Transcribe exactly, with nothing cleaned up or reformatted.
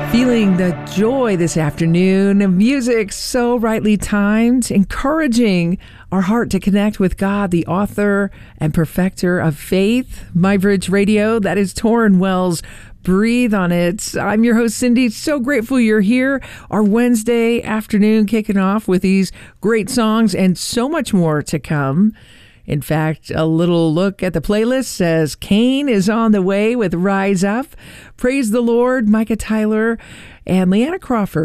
Feeling the joy this afternoon of music so rightly timed, encouraging our heart to connect with God, the author and perfecter of faith. My Bridge Radio, that is Tauren Wells. Breathe on it. I'm your host, Cindy. So grateful you're here. Our Wednesday afternoon kicking off with these great songs and so much more to come. In fact, a little look at the playlist says Kane is on the way with Rise Up. Praise the Lord, Micah Tyler, and Leanna Crawford